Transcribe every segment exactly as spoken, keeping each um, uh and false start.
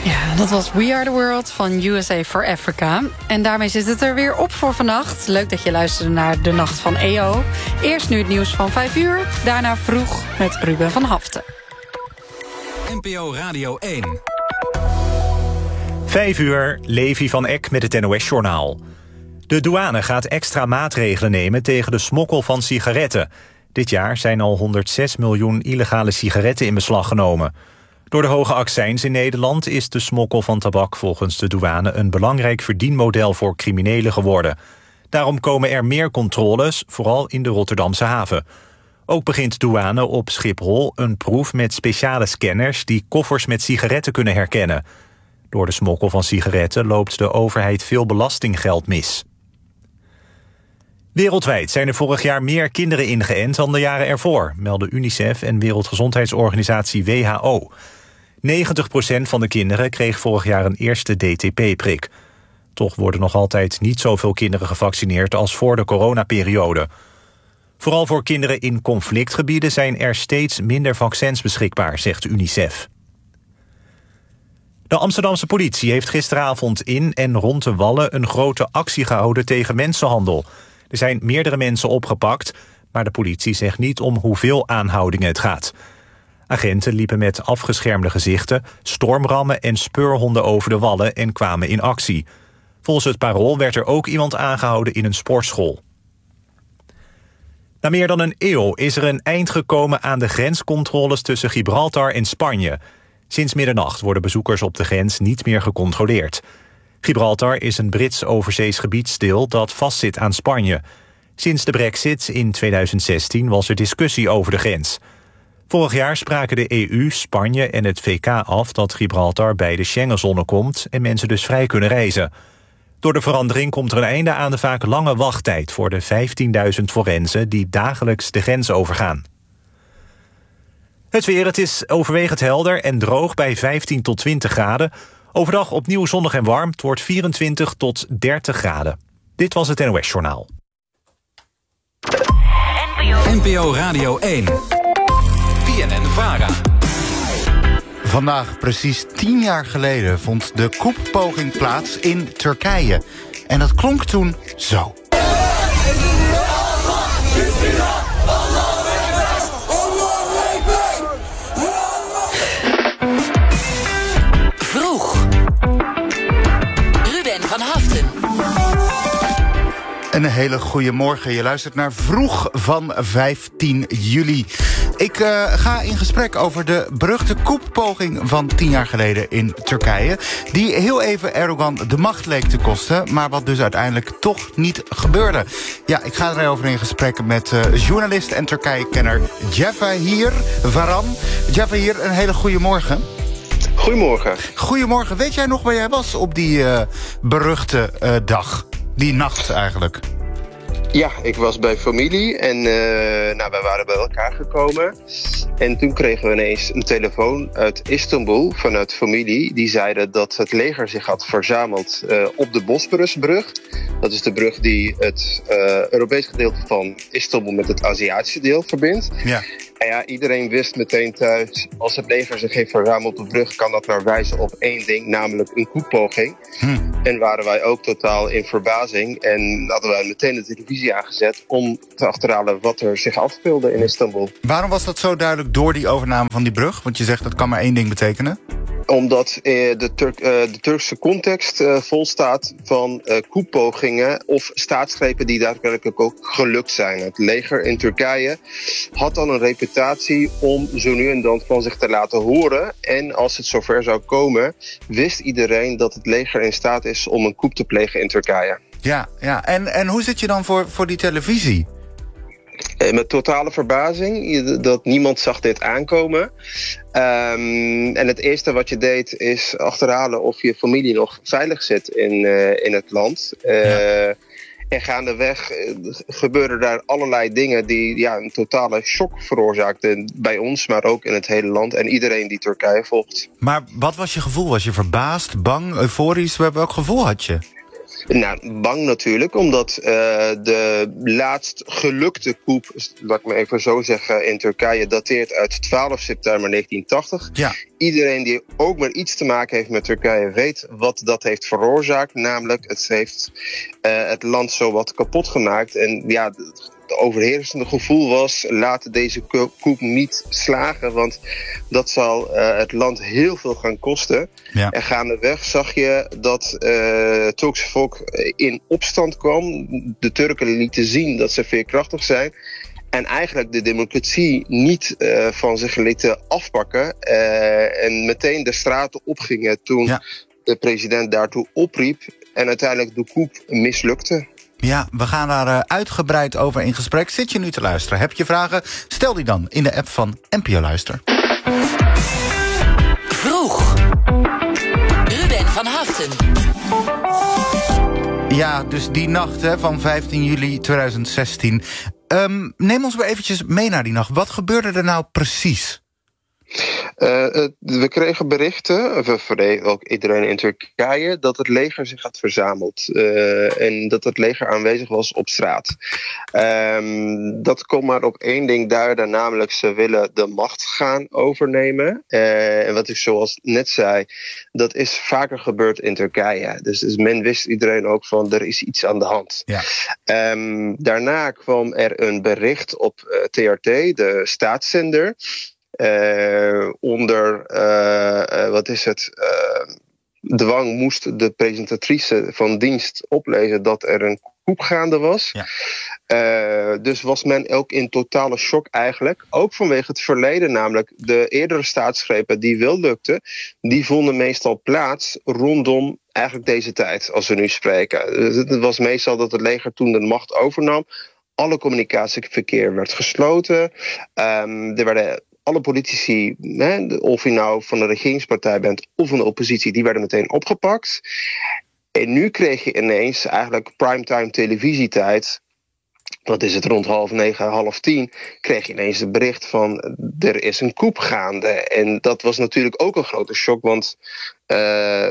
Ja, dat was We Are The World van U S A for Africa. En daarmee zit het er weer op voor vannacht. Leuk dat je luisterde naar De Nacht van E O. Eerst nu het nieuws van vijf uur. Daarna vroeg met Ruben van Haften. N P O Radio één. Vijf uur, Levi van Eck met het N O S-journaal. De douane gaat extra maatregelen nemen tegen de smokkel van sigaretten. Dit jaar zijn al honderdzes miljoen illegale sigaretten in beslag genomen. Door de hoge accijns in Nederland is de smokkel van tabak volgens de douane een belangrijk verdienmodel voor criminelen geworden. Daarom komen er meer controles, vooral in de Rotterdamse haven. Ook begint douane op Schiphol een proef met speciale scanners die koffers met sigaretten kunnen herkennen. Door de smokkel van sigaretten loopt de overheid veel belastinggeld mis. Wereldwijd zijn er vorig jaar meer kinderen ingeënt dan de jaren ervoor, melden UNICEF en Wereldgezondheidsorganisatie W H O. negentig procent van de kinderen kreeg vorig jaar een eerste D T P-prik. Toch worden nog altijd niet zoveel kinderen gevaccineerd als voor de coronaperiode. Vooral voor kinderen in conflictgebieden zijn er steeds minder vaccins beschikbaar, zegt UNICEF. De Amsterdamse politie heeft gisteravond in en rond de Wallen een grote actie gehouden tegen mensenhandel. Er zijn meerdere mensen opgepakt, maar de politie zegt niet om hoeveel aanhoudingen het gaat. Agenten liepen met afgeschermde gezichten, stormrammen en speurhonden over de wallen en kwamen in actie. Volgens het Parool werd er ook iemand aangehouden in een sportschool. Na meer dan een eeuw is er een eind gekomen aan de grenscontroles tussen Gibraltar en Spanje. Sinds middernacht worden bezoekers op de grens niet meer gecontroleerd. Gibraltar is een Brits overzees gebiedsdeel dat vastzit aan Spanje. Sinds de brexit in tweeduizend zestien was er discussie over de grens. Vorig jaar spraken de E U, Spanje en het V K af dat Gibraltar bij de Schengenzone komt en mensen dus vrij kunnen reizen. Door de verandering komt er een einde aan de vaak lange wachttijd voor de vijftienduizend forensen die dagelijks de grens overgaan. Het weer, het is overwegend helder en droog bij vijftien tot twintig graden. Overdag opnieuw zonnig en warm, het wordt vierentwintig tot dertig graden. Dit was het N O S-journaal. N P O Radio één. B N N-Vara. Vandaag, precies tien jaar geleden, vond de koepoging plaats in Turkije. En dat klonk toen zo. Vroeg. Ruben van Haften. Een hele goede morgen. Je luistert naar Vroeg van vijftien juli. Ik uh, ga in gesprek over de beruchte koepoging van tien jaar geleden in Turkije. Die heel even Erdogan de macht leek te kosten, maar wat dus uiteindelijk toch niet gebeurde. Ja, ik ga erover in gesprek met uh, journalist en Turkije-kenner Cevahir Varan. Cevahir, een hele goede morgen. Goedemorgen. Goedemorgen. Weet jij nog waar jij was op die uh, beruchte uh, dag? Die nacht eigenlijk. Ja, ik was bij familie en uh, nou, wij waren bij elkaar gekomen. En toen kregen we ineens een telefoon uit Istanbul vanuit familie. Die zeiden dat het leger zich had verzameld uh, op de Bosporusbrug. Dat is de brug die het uh, Europees gedeelte van Istanbul met het Aziatische deel verbindt. Ja. En ja, iedereen wist meteen thuis, als het leger zich heeft verzameld op de brug, kan dat maar wijzen op één ding, namelijk een koepoging. Hm. En waren wij ook totaal in verbazing en hadden wij meteen de televisie aangezet om te achterhalen wat er zich afspeelde in Istanbul. Waarom was dat zo duidelijk door die overname van die brug? Want je zegt dat kan maar één ding betekenen. Omdat eh, de, Turk, eh, de Turkse context eh, vol staat van eh, koepogingen of staatsgrepen die daadwerkelijk ook gelukt zijn. Het leger in Turkije had al een reputatie om zo nu en dan van zich te laten horen. En als het zover zou komen, wist iedereen dat het leger in staat is om een coup te plegen in Turkije. Ja, ja. En, en hoe zit je dan voor, voor die televisie? Met totale verbazing, dat niemand zag dit aankomen. Um, en het eerste wat je deed is achterhalen of je familie nog veilig zit in, uh, in het land. Uh, ja. En gaandeweg uh, gebeuren daar allerlei dingen die ja, een totale shock veroorzaakten bij ons, maar ook in het hele land en iedereen die Turkije volgt. Maar wat was je gevoel? Was je verbaasd, bang, euforisch? Welk gevoel had je? Nou, bang natuurlijk, omdat uh, de laatst gelukte coup, laat ik maar even zo zeggen, in Turkije dateert uit twaalf september negentien tachtig. Ja. Iedereen die ook maar iets te maken heeft met Turkije weet wat dat heeft veroorzaakt. Namelijk, het heeft uh, het land zowat kapot gemaakt. En ja, het overheersende gevoel was, laat deze coup niet slagen, want dat zal uh, het land heel veel gaan kosten. Ja. En gaandeweg zag je dat uh, het Turkse volk in opstand kwam. De Turken lieten zien dat ze veerkrachtig zijn. En eigenlijk de democratie niet uh, van zich lieten afpakken. Uh, en meteen de straten opgingen toen ja. de president daartoe opriep. En uiteindelijk de coup mislukte. Ja, we gaan daar uh, uitgebreid over in gesprek. Zit je nu te luisteren? Heb je vragen? Stel die dan in de app van N P O Luister. Vroeg. Ruben van Haften. Ja, dus die nacht hè, van vijftien juli tweeduizend zestien. Um, neem ons weer eventjes mee naar die nacht. Wat gebeurde er nou precies? Uh, we kregen berichten, voor ook iedereen in Turkije, dat het leger zich had verzameld. Uh, en dat het leger aanwezig was op straat. Um, dat kon maar op één ding duiden, namelijk ze willen de macht gaan overnemen. Uh, en wat ik zoals net zei, dat is vaker gebeurd in Turkije. Dus, dus men wist iedereen ook van, er is iets aan de hand. Ja. Um, daarna kwam er een bericht op uh, T R T, de staatszender. Uh, onder, uh, uh, wat is het, uh, dwang moest de presentatrice van dienst oplezen dat er een coup gaande was. Ja. Uh, dus was men ook in totale shock eigenlijk. Ook vanwege het verleden, namelijk de eerdere staatsgrepen die wel lukten, die vonden meestal plaats rondom eigenlijk deze tijd, als we nu spreken. Dus het was meestal dat het leger toen de macht overnam. Alle communicatieverkeer werd gesloten. Um, er werden alle politici, hè, of je nou van de regeringspartij bent of van de oppositie, die werden meteen opgepakt. En nu kreeg je ineens eigenlijk primetime televisietijd. Wat is het, rond half negen, half tien, kreeg je ineens het bericht van er is een coup gaande. En dat was natuurlijk ook een grote shock, want uh,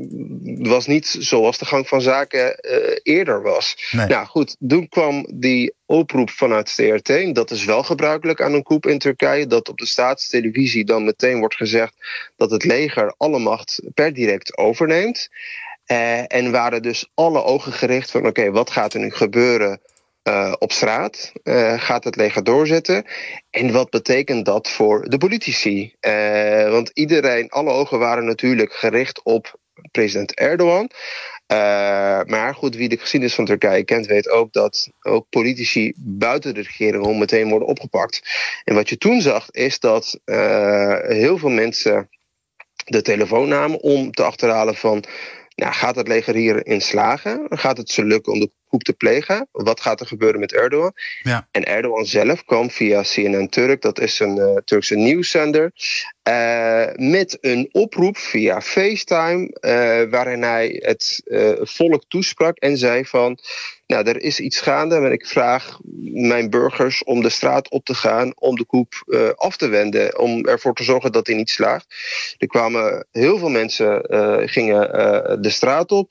het was niet zoals de gang van zaken uh, eerder was. Nee. Nou goed, toen kwam die oproep vanuit T R T. En dat is wel gebruikelijk aan een coup in Turkije, dat op de staatstelevisie dan meteen wordt gezegd dat het leger alle macht per direct overneemt. Uh, en waren dus alle ogen gericht van oké, okay, wat gaat er nu gebeuren Uh, op straat? Uh, gaat het leger doorzetten? En wat betekent dat voor de politici? Uh, want iedereen, alle ogen waren natuurlijk gericht op president Erdogan. Uh, maar goed, wie de geschiedenis van Turkije kent, weet ook dat ook politici buiten de regering om meteen worden opgepakt. En wat je toen zag, is dat uh, heel veel mensen de telefoon namen om te achterhalen van, nou, gaat het leger hierin slagen? Gaat het ze lukken om de coup te plegen? Wat gaat er gebeuren met Erdogan? Ja. En Erdogan zelf kwam via C N N Turk, dat is een uh, Turkse nieuwszender, uh, met een oproep via FaceTime, uh, waarin hij het uh, volk toesprak en zei van, nou, er is iets gaande en ik vraag mijn burgers om de straat op te gaan om de coup uh, af te wenden, om ervoor te zorgen dat hij niet slaagt. Er kwamen heel veel mensen, uh, gingen uh, de straat op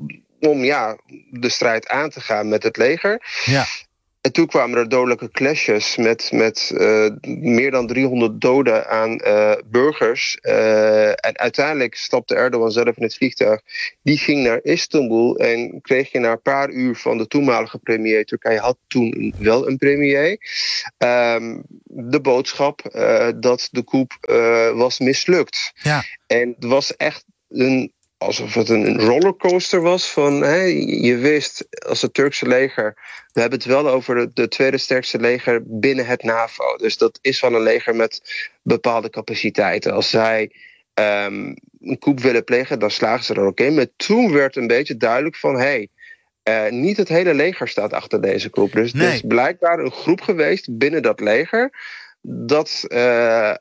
om ja, de strijd aan te gaan met het leger. Ja. En toen kwamen er dodelijke clashes met, met uh, meer dan driehonderd doden aan uh, burgers. Uh, en uiteindelijk stapte Erdogan zelf in het vliegtuig. Die ging naar Istanbul en kreeg je na een paar uur van de toenmalige premier, Turkije had toen wel een premier, um, de boodschap uh, dat de coup uh, was mislukt. Ja. En het was echt een alsof het een rollercoaster was van, hè, je wist als het Turkse leger, we hebben het wel over de, de tweede sterkste leger binnen het NAVO. Dus dat is wel een leger met bepaalde capaciteiten. Als zij um, een coup willen plegen, dan slagen ze er ook in. Maar toen werd een beetje duidelijk van, hé, hey, uh, niet het hele leger staat achter deze coup. Dus nee. Het is blijkbaar een groep geweest binnen dat leger dat uh,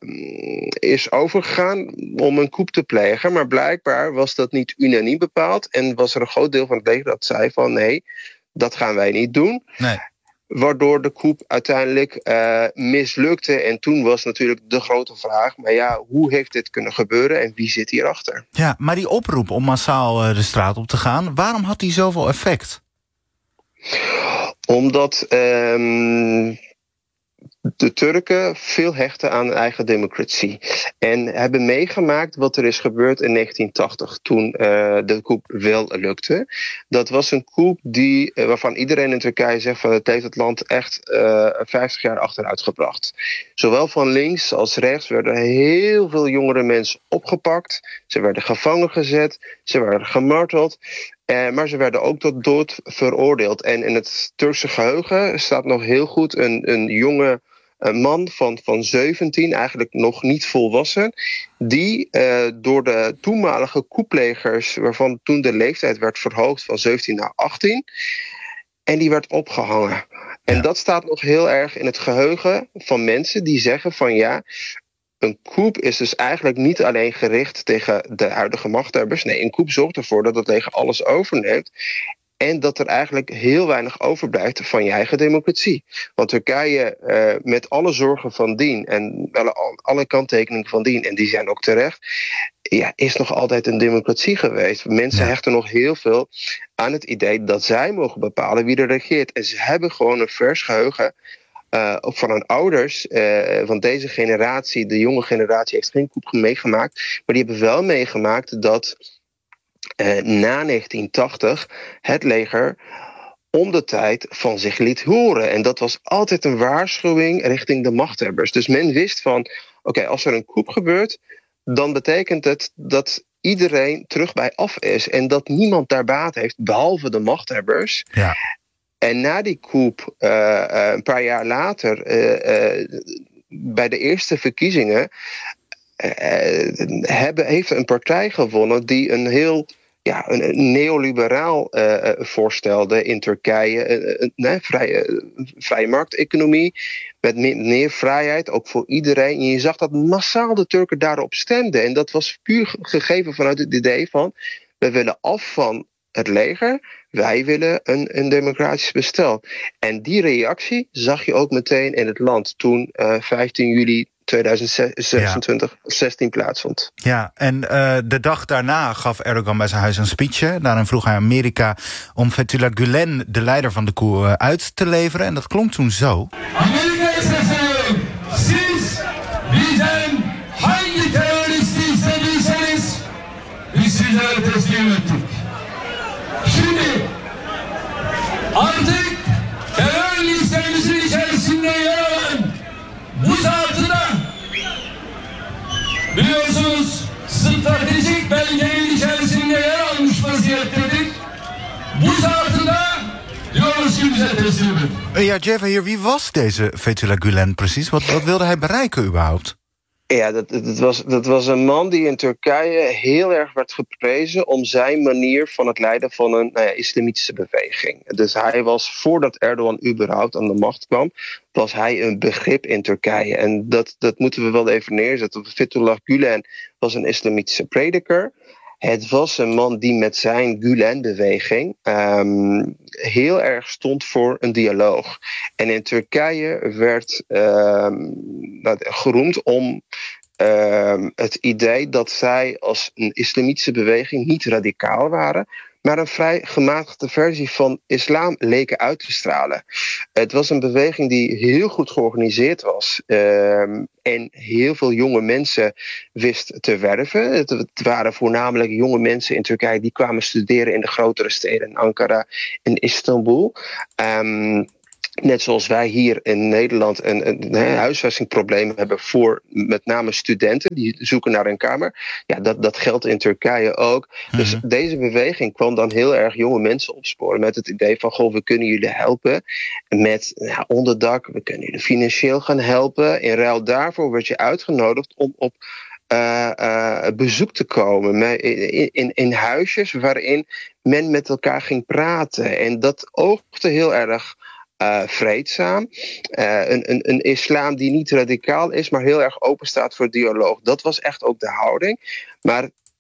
is overgegaan om een coup te plegen. Maar blijkbaar was dat niet unaniem bepaald. En was er een groot deel van het leger dat zei van nee, dat gaan wij niet doen. Nee. waardoor de coup uiteindelijk uh, mislukte. En toen was natuurlijk de grote vraag, maar ja, hoe heeft dit kunnen gebeuren en wie zit hierachter? Ja, maar die oproep om massaal uh, de straat op te gaan, waarom had die zoveel effect? Omdat um, de Turken veel hechten aan eigen democratie. En hebben meegemaakt wat er is gebeurd in negentien tachtig, toen uh, de coup wel lukte. Dat was een coup die, uh, waarvan iedereen in Turkije zegt van het heeft het land echt uh, vijftig jaar achteruit gebracht. Zowel van links als rechts werden heel veel jongere mensen opgepakt. Ze werden gevangen gezet, ze werden gemarteld. Uh, maar ze werden ook tot dood veroordeeld. En in het Turkse geheugen staat nog heel goed een, een jonge een man van, van zeventien, eigenlijk nog niet volwassen, die uh, door de toenmalige coupplegers, waarvan toen de leeftijd werd verhoogd van zeventien naar achttien, en die werd opgehangen. En ja. dat staat nog heel erg in het geheugen van mensen die zeggen van ja, een coup is dus eigenlijk niet alleen gericht tegen de huidige machthebbers. Nee, een coup zorgt ervoor dat het leger alles overneemt. En dat er eigenlijk heel weinig overblijft van je eigen democratie. Want Turkije, uh, met alle zorgen van dien en alle, alle kanttekeningen van dien, en die zijn ook terecht, ja, is nog altijd een democratie geweest. Mensen ja. hechten nog heel veel aan het idee dat zij mogen bepalen wie er regeert. En ze hebben gewoon een vers geheugen. Uh, ook van hun ouders, uh, van deze generatie, de jonge generatie heeft geen coup meegemaakt, maar die hebben wel meegemaakt dat uh, na negentien tachtig het leger om de tijd van zich liet horen. En dat was altijd een waarschuwing richting de machthebbers. Dus men wist van, oké, okay, als er een coup gebeurt, dan betekent het dat iedereen terug bij af is en dat niemand daar baat heeft, behalve de machthebbers. Ja. En na die coup, uh, uh, een paar jaar later, uh, uh, bij de eerste verkiezingen, uh, hebben, heeft een partij gewonnen die een heel ja, een, een neoliberaal uh, voorstelde in Turkije. Een, een, een vrije, vrije markteconomie, met meer vrijheid, ook voor iedereen. En je zag dat massaal de Turken daarop stemden. En dat was puur gegeven vanuit het idee van, we willen af van het leger, wij willen een, een democratisch bestel. En die reactie zag je ook meteen in het land toen uh, vijftien juli tweeduizend zesentwintig, ja. zestien plaatsvond. Ja, en uh, de dag daarna gaf Erdogan bij zijn huis een speech. Daarin vroeg hij Amerika om Fethullah Gulen, de leider van de coup, uh, uit te leveren. En dat klonk toen zo. Amerika'ya sesleniyorum. Siz bizden hangi teröristi istediyseniz biz sizlere teslim ettik. Şimdi artık terör listemizin içerisinde yer alan bu zatına biliyorsunuz stratejik belgenin içerisinde yer almış vaziyettedir. Bu zatına diyoruz ki bize teslim edin. Ja, Cevahir, wie was deze Fethullah Gulen precies? Wat, wat wilde hij bereiken überhaupt? Ja, dat, dat, was, dat was een man die in Turkije heel erg werd geprezen om zijn manier van het leiden van een nou ja, islamitische beweging. Dus hij was, voordat Erdogan überhaupt aan de macht kwam, was hij een begrip in Turkije. En dat, dat moeten we wel even neerzetten. Fethullah Gulen was een islamitische prediker. Het was een man die met zijn Gulen-beweging um, heel erg stond voor een dialoog. En in Turkije werd um, geroemd om um, het idee dat zij als een islamitische beweging niet radicaal waren, maar een vrij gematigde versie van islam leken uit te stralen. Het was een beweging die heel goed georganiseerd was um, en heel veel jonge mensen wist te werven. Het, het waren voornamelijk jonge mensen in Turkije die kwamen studeren in de grotere steden, in Ankara en Istanbul. Um, Net zoals wij hier in Nederland een, een, een huisvestingprobleem hebben voor met name studenten die zoeken naar een kamer. Ja, dat, dat geldt in Turkije ook. Mm-hmm. Dus deze beweging kwam dan heel erg jonge mensen opsporen met het idee van, goh, we kunnen jullie helpen met nou, onderdak, we kunnen jullie financieel gaan helpen. In ruil daarvoor werd je uitgenodigd om op Uh, uh, bezoek te komen in, in, in huisjes waarin men met elkaar ging praten. En dat oogde heel erg Uh, vreedzaam. Uh, een, een, een islam die niet radicaal is, maar heel erg open staat voor dialoog. Dat was echt ook de houding. Maar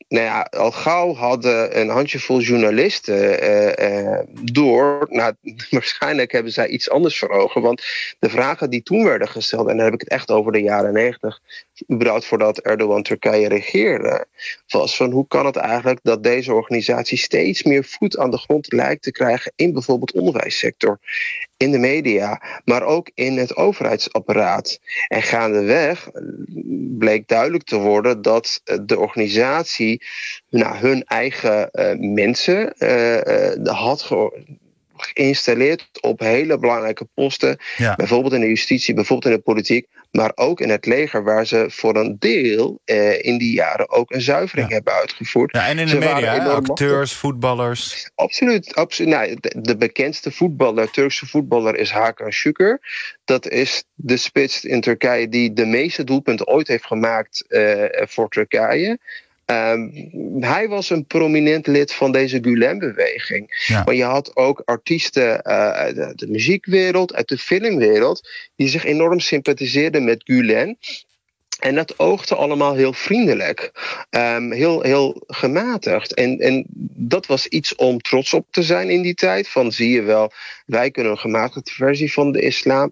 nou ja, al gauw hadden een handjevol journalisten uh, uh, door. Nou, waarschijnlijk hebben zij iets anders voor ogen. Want de vragen die toen werden gesteld, en dan heb ik het echt over de jaren negentig, überhaupt voordat Erdogan Turkije regeerde, was van hoe kan het eigenlijk dat deze organisatie steeds meer voet aan de grond lijkt te krijgen in bijvoorbeeld de onderwijssector, in de media, maar ook in het overheidsapparaat. En gaandeweg bleek duidelijk te worden dat de organisatie nou, hun eigen uh, mensen uh, uh, had ge- geïnstalleerd op hele belangrijke posten. Ja. Bijvoorbeeld in de justitie, bijvoorbeeld in de politiek, maar ook in het leger, waar ze voor een deel uh, in die jaren ook een zuivering ja. hebben uitgevoerd. Ja, en in de ze media, acteurs, voetballers. Absoluut. absoluut. Nou, de, de bekendste voetballer, Turkse voetballer, is Hakan Şükür. Dat is de spits in Turkije die de meeste doelpunten ooit heeft gemaakt uh, voor Turkije. Um, hij was een prominent lid van deze Gülen-beweging. Ja. Maar je had ook artiesten uh, uit de, de muziekwereld, uit de filmwereld, die zich enorm sympathiseerden met Gülen. En dat oogde allemaal heel vriendelijk, um, heel, heel gematigd. En, en dat was iets om trots op te zijn in die tijd. Van zie je wel, wij kunnen een gematigde versie van de islam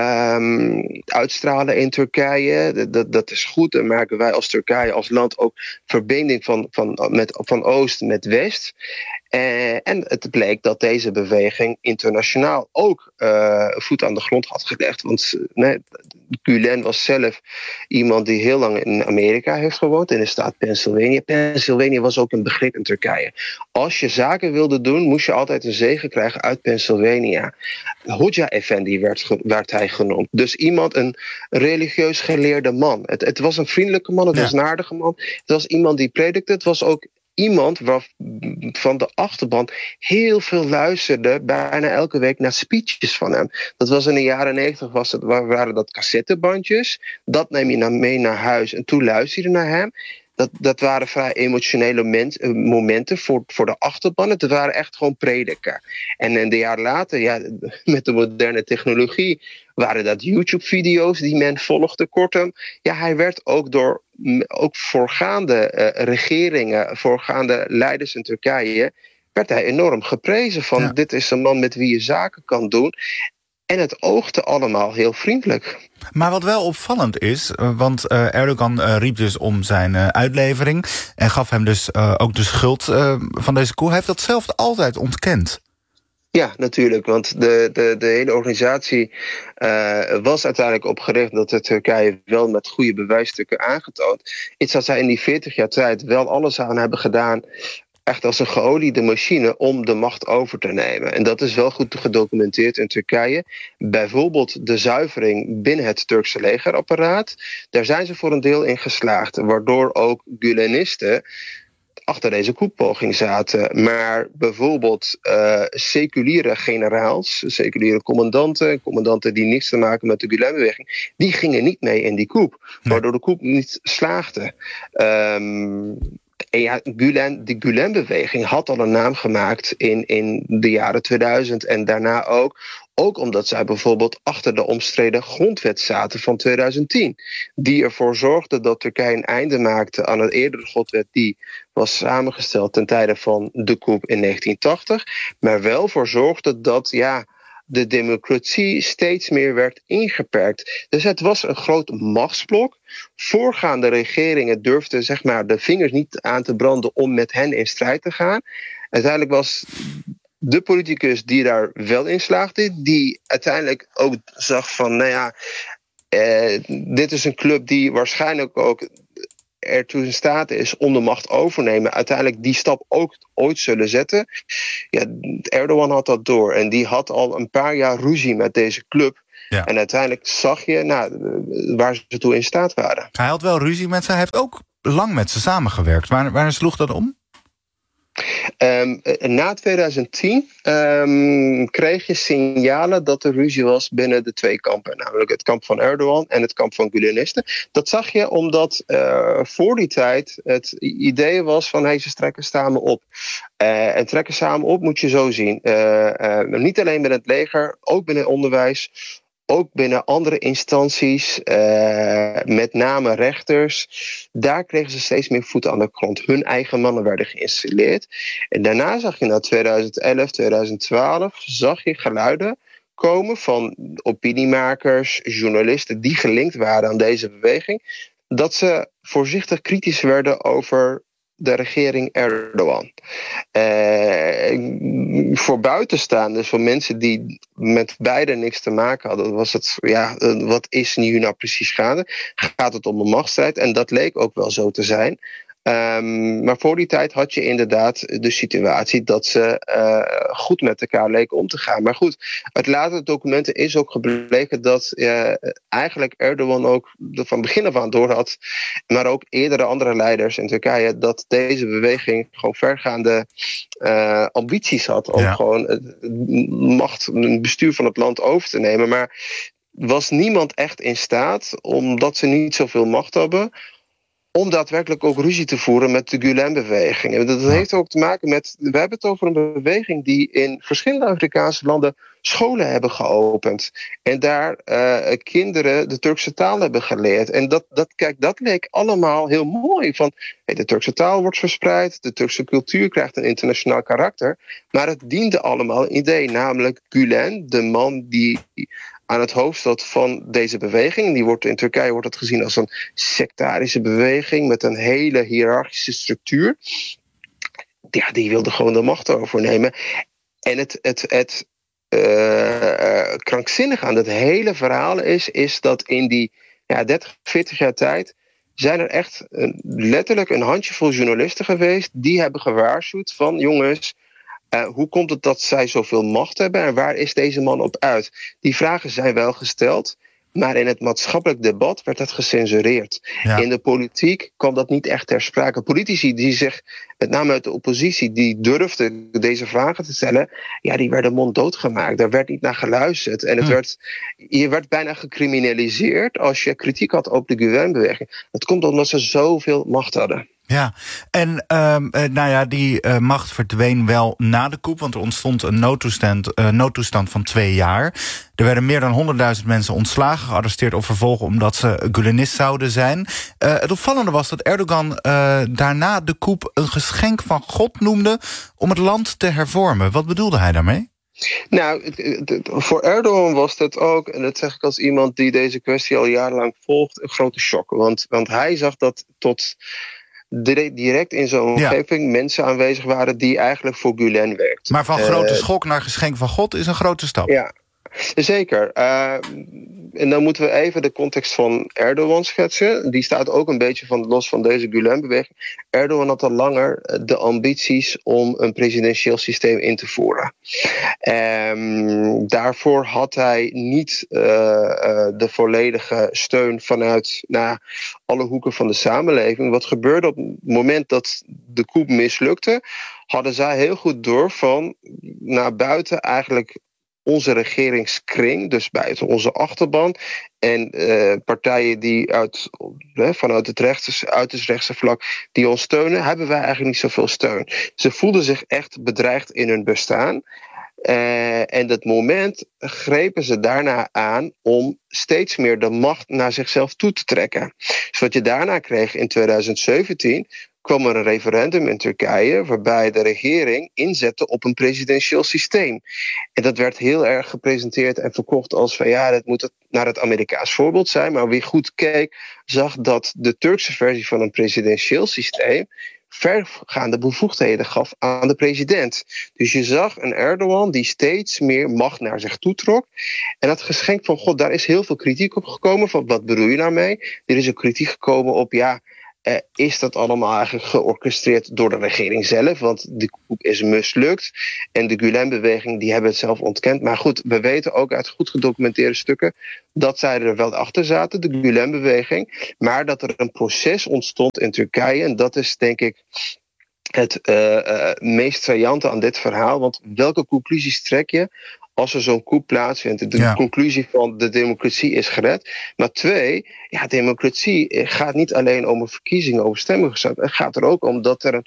Um, uitstralen in Turkije. Dat, dat is goed. Dan maken wij als Turkije, als land ook verbinding van, van, met, van Oost met West. Uh, en het bleek dat deze beweging internationaal ook uh, voet aan de grond had gelegd. Want nee, Gülen was zelf iemand die heel lang in Amerika heeft gewoond, in de staat Pennsylvania. Pennsylvania was ook een begrip in Turkije. Als je zaken wilde doen, moest je altijd een zegen krijgen uit Pennsylvania. Hoxha Effendi werd, werd hij genoemd. Dus iemand, een religieus geleerde man. Het, het was een vriendelijke man, het ja. was een aardige man. Het was iemand die predikte. Het was ook iemand waar van de achterban heel veel luisterde, bijna elke week naar speeches van hem. Dat was in de jaren negentig, was het, waren dat cassettebandjes. Dat neem je dan mee naar huis en toen luister je naar hem. Dat, dat waren vrij emotionele moment, momenten voor, voor de achterban. Het waren echt gewoon prediken. En een jaar later, ja, met de moderne technologie, waren dat YouTube-video's die men volgde. Kortom, ja, hij werd ook door ook voorgaande uh, regeringen, voorgaande leiders in Turkije, werd hij enorm geprezen van ja. dit is een man met wie je zaken kan doen. En het oogde allemaal heel vriendelijk. Maar wat wel opvallend is, want uh, Erdogan uh, riep dus om zijn uh, uitlevering en gaf hem dus uh, ook de schuld uh, van deze coup. Hij heeft dat zelf altijd ontkend. Ja, natuurlijk, want de, de, de hele organisatie uh, was uiteindelijk opgericht dat de Turkije wel met goede bewijsstukken aangetoond. Iets dat zij in die veertig jaar tijd wel alles aan hebben gedaan, echt als een geoliede machine om de macht over te nemen. En dat is wel goed gedocumenteerd in Turkije. Bijvoorbeeld de zuivering binnen het Turkse legerapparaat. Daar zijn ze voor een deel in geslaagd, waardoor ook Gülenisten achter deze koepoging zaten. Maar bijvoorbeeld uh, seculiere generaals, seculiere commandanten, commandanten die niks te maken met de Gülen-beweging, die gingen niet mee in die coup, waardoor de coup niet slaagde. Um, En ja, Gülen, de Gülen-beweging had al een naam gemaakt in, in de jaren tweeduizend en daarna ook. Ook omdat zij bijvoorbeeld achter de omstreden grondwet zaten van tweeduizend tien. Die ervoor zorgde dat Turkije een einde maakte aan een eerdere grondwet die was samengesteld ten tijde van de coup in negentien tachtig. Maar wel voor zorgde dat ja, de democratie steeds meer werd ingeperkt. Dus het was een groot machtsblok. Voorgaande regeringen durfden zeg maar, de vingers niet aan te branden om met hen in strijd te gaan. Uiteindelijk was de politicus die daar wel in slaagde, die uiteindelijk ook zag van, nou ja, eh, dit is een club die waarschijnlijk ook ertoe in staat is om de macht overnemen, uiteindelijk die stap ook ooit zullen zetten. Ja, Erdogan had dat door en die had al een paar jaar ruzie met deze club. Ja. En uiteindelijk zag je nou, waar ze toe in staat waren. Hij had wel ruzie met ze, hij heeft ook lang met ze samengewerkt. Waar, waar sloeg dat om? Um, na tweeduizend tien um, kreeg je signalen dat er ruzie was binnen de twee kampen. Namelijk het kamp van Erdogan en het kamp van Gülenisten. Dat zag je omdat uh, voor die tijd het idee was van hey, ze trekken samen op. Uh, en trekken samen op moet je zo zien. Uh, uh, niet alleen binnen het leger, ook binnen het onderwijs. ook binnen andere instanties, uh, met name rechters, daar kregen ze steeds meer voet aan de grond. Hun eigen mannen werden geïnstalleerd. En daarna zag je na twintig elf, twintig twaalf, zag je geluiden komen van opiniemakers, journalisten die gelinkt waren aan deze beweging, dat ze voorzichtig kritisch werden over de regering Erdogan. Uh, voor buitenstaanders, voor mensen die met beide niks te maken hadden, was het, ja, wat is nu nou precies gaande? Gaat het om een machtsstrijd? En dat leek ook wel zo te zijn. Um, maar voor die tijd had je inderdaad de situatie dat ze uh, goed met elkaar leken om te gaan. Maar goed, uit latere documenten is ook gebleken dat uh, eigenlijk Erdogan ook van begin af aan door had, maar ook eerdere andere leiders in Turkije, dat deze beweging gewoon vergaande uh, ambities had om ja. gewoon het macht, het bestuur van het land over te nemen. Maar was niemand echt in staat, omdat ze niet zoveel macht hebben, om daadwerkelijk ook ruzie te voeren met de Gülen-beweging. En dat heeft ook te maken met, we hebben het over een beweging die in verschillende Afrikaanse landen scholen hebben geopend. En daar uh, kinderen de Turkse taal hebben geleerd. En dat, dat, kijk, dat leek allemaal heel mooi. Van, hey, de Turkse taal wordt verspreid, de Turkse cultuur krijgt een internationaal karakter. Maar het diende allemaal een idee, namelijk Gülen, de man die aan het hoofd staat van deze beweging. Die wordt, in Turkije wordt het gezien als een sectarische beweging met een hele hiërarchische structuur. Ja, die wilde gewoon de macht overnemen. En het, het, het uh, krankzinnige aan het hele verhaal is, is dat in die ja, dertig, veertig jaar tijd zijn er echt een, letterlijk een handjevol journalisten geweest die hebben gewaarschuwd van jongens, Uh, hoe komt het dat zij zoveel macht hebben en waar is deze man op uit? Die vragen zijn wel gesteld, maar in het maatschappelijk debat werd het gecensureerd. Ja. In de politiek kwam dat niet echt ter sprake. Politici die zich, met name uit de oppositie, die durfden deze vragen te stellen, ja, die werden monddood gemaakt. Daar werd niet naar geluisterd. En het hm. werd, je werd bijna gecriminaliseerd als je kritiek had op de Gülen-beweging. Dat komt omdat ze zoveel macht hadden. Ja, en uh, nou ja, die uh, macht verdween wel na de coup, want er ontstond een noodtoestand, uh, noodtoestand van twee jaar. Er werden meer dan honderdduizend mensen ontslagen, gearresteerd of vervolgen omdat ze Gülenist zouden zijn. Uh, het opvallende was dat Erdogan uh, daarna de coup een geschenk van God noemde om het land te hervormen. Wat bedoelde hij daarmee? Nou, het, het, voor Erdogan was dat ook, en dat zeg ik als iemand die deze kwestie al jarenlang volgt, een grote shock. Want, want hij zag dat tot direct in zo'n omgeving ja. mensen aanwezig waren die eigenlijk voor Gülen werkten. Maar van grote uh, schok naar geschenk van God is een grote stap. Ja, zeker. Uh, en dan moeten we even de context van Erdogan schetsen. Die staat ook een beetje van los van deze Gülen-beweging. Erdogan had al langer de ambities om een presidentieel systeem in te voeren. Um, daarvoor had hij niet uh, uh, de volledige steun vanuit nou, alle hoeken van de samenleving. Wat gebeurde op het moment dat de coup mislukte, hadden zij heel goed door van naar buiten eigenlijk onze regeringskring, dus buiten onze achterban, en uh, partijen die uit, hè, vanuit het rechtse, uiterst rechtse vlak die ons steunen, hebben wij eigenlijk niet zoveel steun. Ze voelden zich echt bedreigd in hun bestaan. Uh, en dat moment grepen ze daarna aan om steeds meer de macht naar zichzelf toe te trekken. Dus wat je daarna kreeg in twintig zeventien... kwam er een referendum in Turkije waarbij de regering inzette op een presidentieel systeem. En dat werd heel erg gepresenteerd en verkocht als van ja, dat moet het naar het Amerikaans voorbeeld zijn. Maar wie goed keek, zag dat de Turkse versie van een presidentieel systeem vergaande bevoegdheden gaf aan de president. Dus je zag een Erdogan die steeds meer macht naar zich toe trok. En dat geschenk van God, daar is heel veel kritiek op gekomen. Van wat bedoel je nou mee? Er is ook kritiek gekomen op ja, Uh, is dat allemaal eigenlijk georchestreerd door de regering zelf? Want de coup is mislukt. En de Gülen-beweging die hebben het zelf ontkend. Maar goed, we weten ook uit goed gedocumenteerde stukken dat zij er wel achter zaten, de Gülen-beweging. Maar dat er een proces ontstond in Turkije. En dat is denk ik het uh, uh, meest saillante aan dit verhaal. Want welke conclusies trek je als er zo'n coup plaatsvindt? De ja. conclusie van de democratie is gered. Maar twee, ja, democratie gaat niet alleen om een verkiezing over stemmen. Het gaat er ook om dat er een,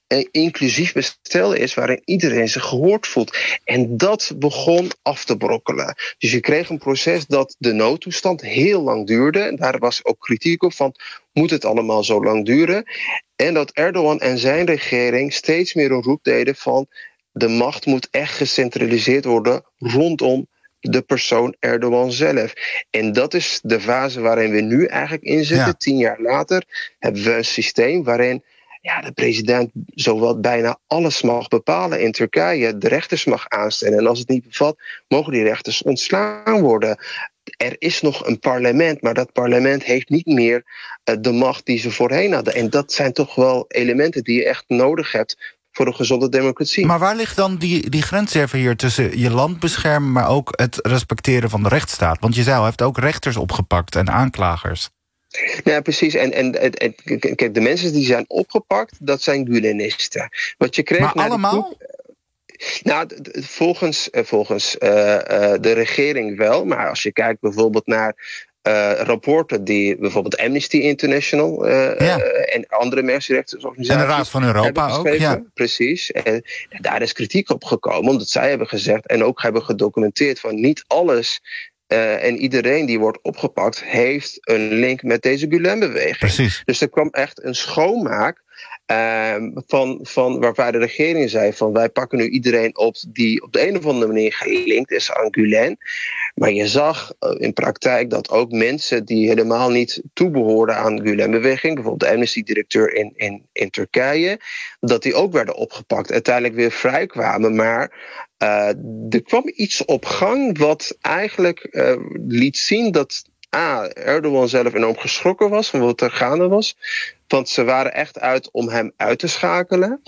een inclusief bestel is waarin iedereen zich gehoord voelt. En dat begon af te brokkelen. Dus je kreeg een proces dat de noodtoestand heel lang duurde. En daar was ook kritiek op van, moet het allemaal zo lang duren? En dat Erdogan en zijn regering steeds meer een roep deden van, de macht moet echt gecentraliseerd worden rondom de persoon Erdogan zelf. En dat is de fase waarin we nu eigenlijk in zitten. Ja. Tien jaar later hebben we een systeem waarin ja, de president zowel bijna alles mag bepalen in Turkije. De rechters mag aanstellen. En als het niet bevalt, mogen die rechters ontslaan worden. Er is nog een parlement, maar dat parlement heeft niet meer uh, de macht die ze voorheen hadden. En dat zijn toch wel elementen die je echt nodig hebt voor een gezonde democratie. Maar waar ligt dan die, die grens even hier tussen je land beschermen, maar ook het respecteren van de rechtsstaat? Want je zei al, hij heeft ook rechters opgepakt en aanklagers. Ja, precies. En, en, en kijk, de mensen die zijn opgepakt, dat zijn Gulenisten. Wat je kreeg maar na allemaal? Coup, nou, volgens, volgens uh, uh, de regering wel. Maar als je kijkt bijvoorbeeld naar Uh, rapporten die bijvoorbeeld Amnesty International uh, ja. uh, en andere mensenrechtenorganisaties en de Raad van Europa ook, ja. Precies. En daar is kritiek op gekomen, omdat zij hebben gezegd en ook hebben gedocumenteerd van niet alles uh, en iedereen die wordt opgepakt heeft een link met deze Gülen-beweging. Precies. Dus er kwam echt een schoonmaak Uh, van, van waarbij de regering zei van wij pakken nu iedereen op die op de een of andere manier gelinkt is aan Gülen. Maar je zag uh, in praktijk dat ook mensen die helemaal niet toebehoorden aan de Gülen-beweging, bijvoorbeeld de Amnesty-directeur in, in, in Turkije, dat die ook werden opgepakt. Uiteindelijk weer vrijkwamen, maar uh, er kwam iets op gang wat eigenlijk uh, liet zien dat A, Erdogan zelf enorm geschrokken was van wat er gaande was. Want ze waren echt uit om hem uit te schakelen.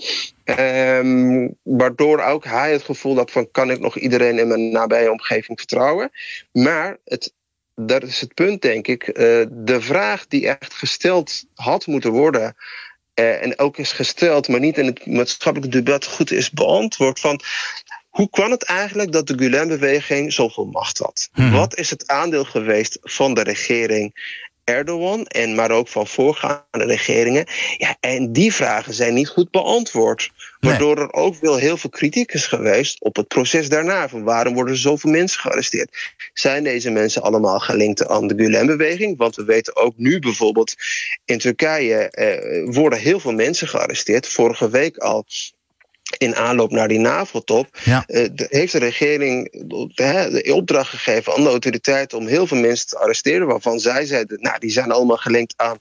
Um, waardoor ook hij het gevoel had van, kan ik nog iedereen in mijn nabije omgeving vertrouwen? Maar het, dat is het punt, denk ik. Uh, de vraag die echt gesteld had moeten worden, Uh, en ook is gesteld, maar niet in het maatschappelijk debat goed is beantwoord van, hoe kwam het eigenlijk dat de Gülen-beweging zoveel macht had? Hmm. Wat is het aandeel geweest van de regering Erdogan en maar ook van voorgaande regeringen? Ja, en die vragen zijn niet goed beantwoord. Waardoor nee. er ook wel heel veel kritiek is geweest op het proces daarna. Van waarom worden er zoveel mensen gearresteerd? Zijn deze mensen allemaal gelinkt aan de Gülen-beweging? Want we weten ook nu bijvoorbeeld in Turkije eh, worden heel veel mensen gearresteerd. Vorige week al, in aanloop naar die NAVO-top, ja. uh, de, heeft de regering de, de opdracht gegeven aan de autoriteiten om heel veel mensen te arresteren, waarvan zij zeiden, nou, die zijn allemaal gelinkt aan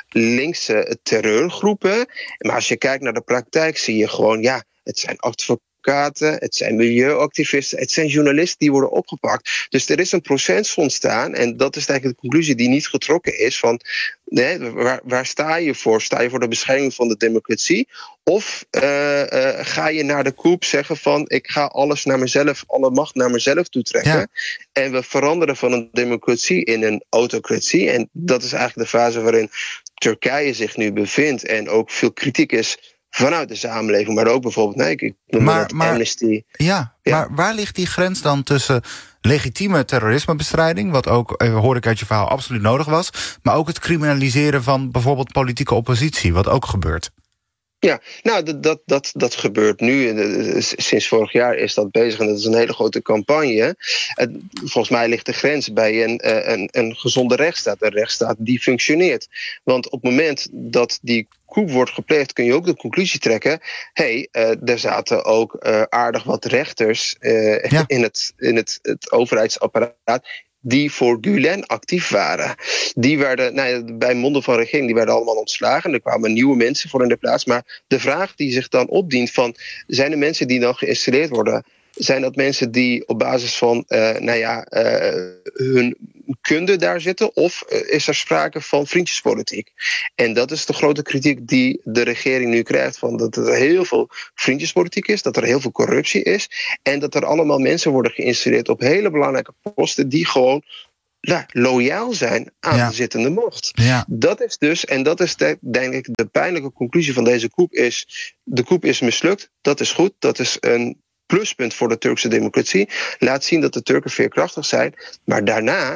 linkse terreurgroepen. Maar als je kijkt naar de praktijk, zie je gewoon, ja, het zijn advocaten, het zijn milieuactivisten, het zijn journalisten die worden opgepakt. Dus er is een proces ontstaan, en dat is eigenlijk de conclusie die niet getrokken is van, nee, waar, waar sta je voor? Sta je voor de bescherming van de democratie? Of uh, uh, ga je naar de coup zeggen van, ik ga alles naar mezelf, alle macht naar mezelf toetrekken. Ja. En we veranderen van een democratie in een autocratie. En dat is eigenlijk de fase waarin Turkije zich nu bevindt. En ook veel kritiek is vanuit de samenleving, maar ook bijvoorbeeld, nee, ik noem maar, het maar, Amnesty. Ja, ja, maar waar ligt die grens dan tussen legitieme terrorismebestrijding, wat ook, hoor ik uit je verhaal, absoluut nodig was, maar ook het criminaliseren van bijvoorbeeld politieke oppositie, wat ook gebeurt? Ja, nou, dat, dat, dat, dat gebeurt nu. Sinds vorig jaar is dat bezig en dat is een hele grote campagne. Volgens mij ligt de grens bij een, een, een gezonde rechtsstaat. Een rechtsstaat die functioneert. Want op het moment dat die coup wordt gepleegd, kun je ook de conclusie trekken, hé, hey, uh, er zaten ook uh, aardig wat rechters uh, ja. in, het, in het, het overheidsapparaat die voor Gülen actief waren. Die werden, nou, bij monden van regering, die werden allemaal ontslagen. Er kwamen nieuwe mensen voor in de plaats. Maar de vraag die zich dan opdient van, zijn de mensen die dan geïnstalleerd worden, zijn dat mensen die op basis van uh, nou ja, uh, hun kunde daar zitten, of uh, is er sprake van vriendjespolitiek? En dat is de grote kritiek die de regering nu krijgt, van dat er heel veel vriendjespolitiek is, dat er heel veel corruptie is, en dat er allemaal mensen worden geïnstalleerd op hele belangrijke posten die gewoon ja, loyaal zijn aan ja. de zittende macht. Ja. Dat is dus, en dat is de, denk ik de pijnlijke conclusie van deze coup, is de coup is mislukt, dat is goed, dat is een pluspunt voor de Turkse democratie. Laat zien dat de Turken veerkrachtig zijn. Maar daarna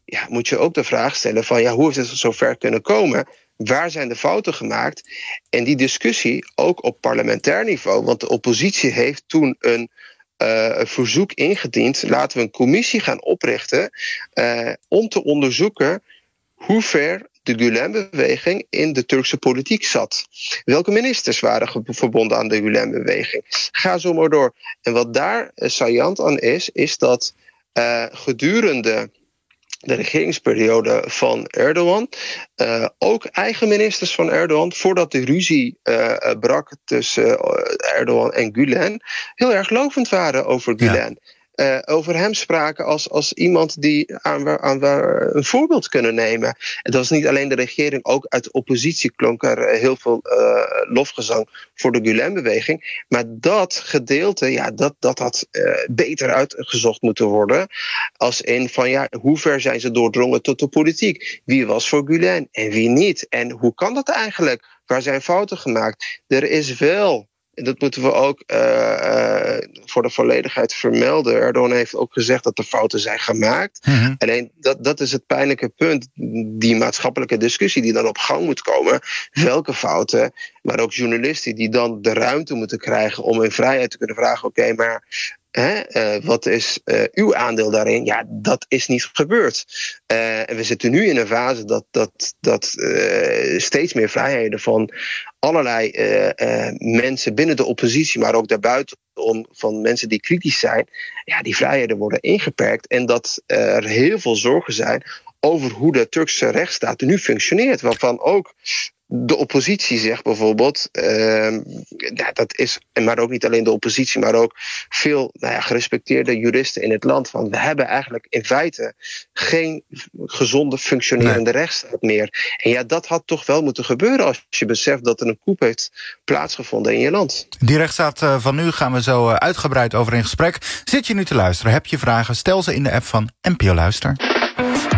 ja, moet je ook de vraag stellen van ja, hoe is het zo ver kunnen komen? Waar zijn de fouten gemaakt? En die discussie ook op parlementair niveau, want de oppositie heeft toen een Uh, een verzoek ingediend. Laten we een commissie gaan oprichten uh, om te onderzoeken hoe ver de Gülen-beweging in de Turkse politiek zat. Welke ministers waren ge- verbonden aan de Gülen-beweging? Ga zo maar door. En wat daar uh, saillant aan is, is dat uh, gedurende de regeringsperiode van Erdogan, uh, ook eigen ministers van Erdogan, voordat de ruzie uh, brak tussen uh, Erdogan en Gülen, heel erg lovend waren over Gülen. Ja. Uh, over hem spraken als, als iemand die aan, aan waar een voorbeeld kunnen nemen. Het was niet alleen de regering, ook uit de oppositie klonk er heel veel uh, lofgezang voor de Gülen-beweging. Maar dat gedeelte, ja, dat, dat had uh, beter uitgezocht moeten worden. Als in van ja, hoe ver zijn ze doordrongen tot de politiek? Wie was voor Gülen en wie niet? En hoe kan dat eigenlijk? Waar zijn fouten gemaakt? Er is wel... En dat moeten we ook uh, uh, voor de volledigheid vermelden. Erdogan heeft ook gezegd dat er fouten zijn gemaakt. Mm-hmm. Alleen dat, dat is het pijnlijke punt. Die maatschappelijke discussie die dan op gang moet komen. Welke fouten? Maar ook journalisten die dan de ruimte moeten krijgen om in vrijheid te kunnen vragen. Oké, okay, maar hè, uh, wat is uh, uw aandeel daarin? Ja, dat is niet gebeurd. Uh, en we zitten nu in een fase dat, dat, dat uh, steeds meer vrijheden van allerlei uh, uh, mensen binnen de oppositie, maar ook daarbuiten om van mensen die kritisch zijn, ja, die vrijheden worden ingeperkt en dat uh, er heel veel zorgen zijn over hoe de Turkse rechtsstaat nu functioneert, waarvan ook de oppositie zegt bijvoorbeeld, uh, ja, dat is, maar ook niet alleen de oppositie, maar ook veel nou ja, gerespecteerde juristen in het land, van we hebben eigenlijk in feite geen gezonde functionerende nee. rechtsstaat meer. En ja, dat had toch wel moeten gebeuren als je beseft dat er een coup heeft plaatsgevonden in je land. Die rechtsstaat van nu gaan we zo uitgebreid over in gesprek. Zit je nu te luisteren? Heb je vragen? Stel ze in de app van N P O Luister.